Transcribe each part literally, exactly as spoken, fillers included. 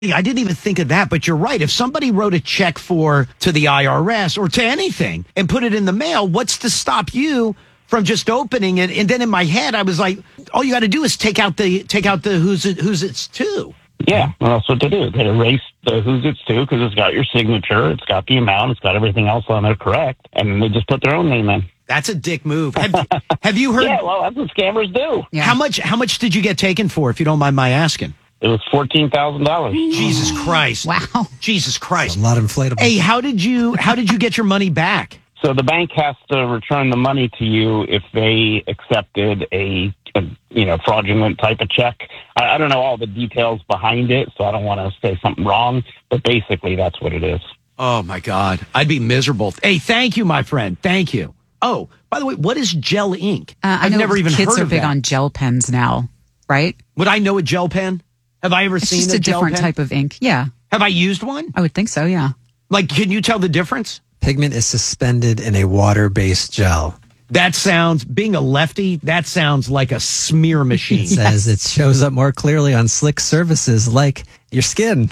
I didn't even think of that, but you're right. If somebody wrote a check for to the I R S or to anything and put it in the mail, what's to stop you from just opening it? And then in my head, I was like, all you got to do is take out the take out the who's it who's it's to. Yeah, well, that's what they do. They erase the who's it's to because it's got your signature, it's got the amount, it's got everything else on there correct, and they just put their own name in. That's a dick move. Have, have you heard? Yeah, well, that's what scammers do. Yeah. How much? How much did you get taken for, if you don't mind my asking? It was fourteen thousand dollars. Jesus Christ! Wow. Jesus Christ! That's a lot of inflatable. Hey, how did you? How did you get your money back? So the bank has to return the money to you if they accepted a, a you know, fraudulent type of check. I, I don't know all the details behind it, so I don't want to say something wrong, but basically that's what it is. Oh, my God. I'd be miserable. Hey, thank you, my friend. Thank you. Oh, by the way, what is gel ink? Uh, I I've know never even kids heard are of big that. on gel pens now, right? Would I know a gel pen? Have I ever It's seen just a, a gel different pen? type of ink. Yeah. Have I used one? I would think so, yeah. Like, can you tell the difference? Pigment is suspended in a water-based gel. That sounds, being a lefty, that sounds like a smear machine. It says it shows up more clearly on slick surfaces like your skin.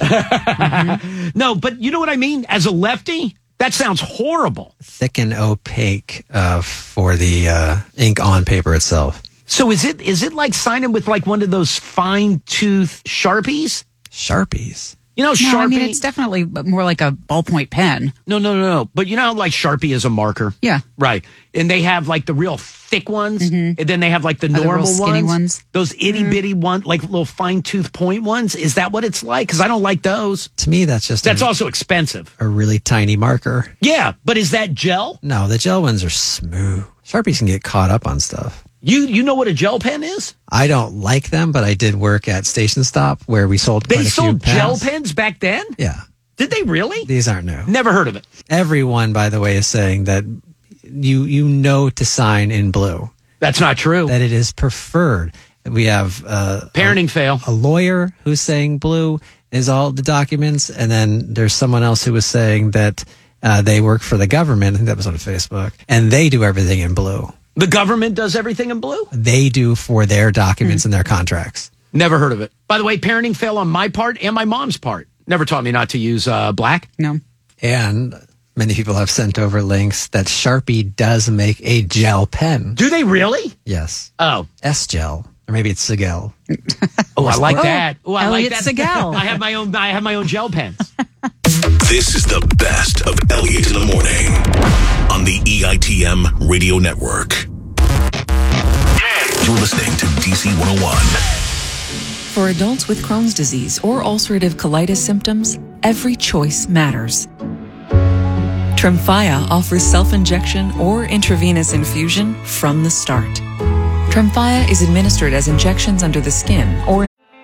Mm-hmm. No, but you know what I mean? As a lefty, that sounds horrible. Thick and opaque uh, for the uh, ink on paper itself. So is it is it like signing with like one of those fine tooth Sharpies? Sharpies. You know, No, Sharpie. I mean, it's definitely more like a ballpoint pen. No, no, no, no. But you know, how, like Sharpie is a marker. Yeah. Right. And they have like the real thick ones, and then they have like the Oh, the real normal skinny ones. ones? Those itty bitty one, like little fine tooth point ones. Is that what it's like? Because I don't like those. To me, that's just That's a, also expensive. a really tiny marker. Yeah, but is that gel? No, the gel ones are smooth. Sharpies can get caught up on stuff. You you know what a gel pen is? I don't like them, but I did work at Station Stop where we sold quite They a few sold gel pens. pens back then? Yeah. Did they really? These aren't new. Never heard of it. Everyone, by the way, is saying that you you know to sign in blue. That's not true. That it is preferred. We have uh, Parenting a, fail. a lawyer who's saying blue is all the documents, and then there's someone else who was saying that uh, they work for the government. I think that was on Facebook, and they do everything in blue. The government does everything in blue? They do for their documents and their contracts. Never heard of it. By the way, parenting fail on my part and my mom's part. Never taught me not to use uh, black. No. And many people have sent over links that Sharpie does make a gel pen. Do they really? Yes. Oh. S-gel. Or maybe it's Sigel. Oh, I like Oh, that. Oh, I Elliot like that. Segal. I have my own I have my own gel pens. This is the best of Elliot in the Morning on the E I T M Radio Network. You're listening to D C one oh one. For adults with Crohn's disease or ulcerative colitis symptoms, every choice matters. Tremfya offers self-injection or intravenous infusion from the start. Tremfya is administered as injections under the skin or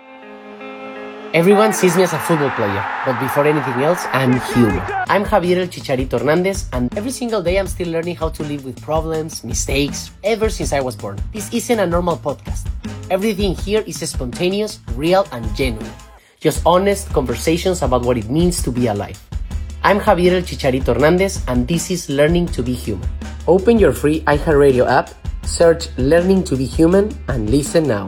Everyone sees me as a football player, but before anything else, I'm human. I'm Javier El Chicharito Hernandez, and every single day I'm still learning how to live with problems, mistakes, ever since I was born. This isn't a normal podcast. Everything here is spontaneous, real, and genuine. Just honest conversations about what it means to be alive. I'm Javier El Chicharito Hernandez, and this is Learning to Be Human. Open your free iHeartRadio app, search Learning to Be Human, and listen now.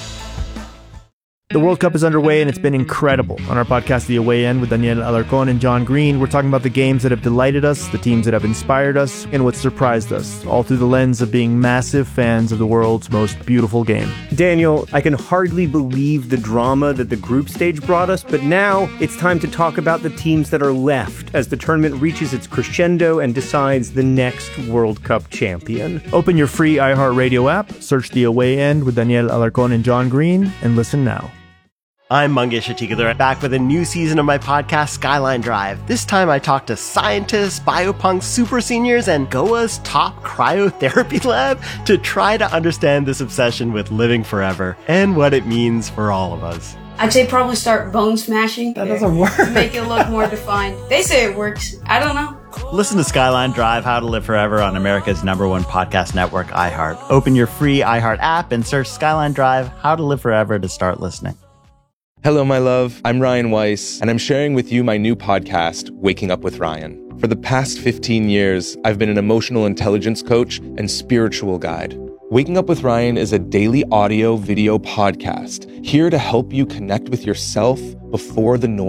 The World Cup is underway and it's been incredible. On our podcast, The Away End, with Daniel Alarcón and John Green, we're talking about the games that have delighted us, the teams that have inspired us, and what surprised us, all through the lens of being massive fans of the world's most beautiful game. Daniel, I can hardly believe the drama that the group stage brought us, but now it's time to talk about the teams that are left as the tournament reaches its crescendo and decides the next World Cup champion. Open your free iHeartRadio app, search The Away End with Daniel Alarcón and John Green, and listen now. I'm Mangesh Atikadar, back with a new season of my podcast, Skyline Drive. This time I talk to scientists, biopunks, super seniors, and Goa's top cryotherapy lab to try to understand this obsession with living forever and what it means for all of us. I'd say probably start bone smashing. That doesn't work. Make it look more defined. They say it works. I don't know. Listen to Skyline Drive, How to Live Forever on America's number one podcast network, iHeart. Open your free iHeart app and search Skyline Drive, How to Live Forever to start listening. Hello, my love. I'm Ryan Weiss, and I'm sharing with you my new podcast, Waking Up with Ryan. For the past fifteen years, I've been an emotional intelligence coach and spiritual guide. Waking Up with Ryan is a daily audio video podcast here to help you connect with yourself before the noise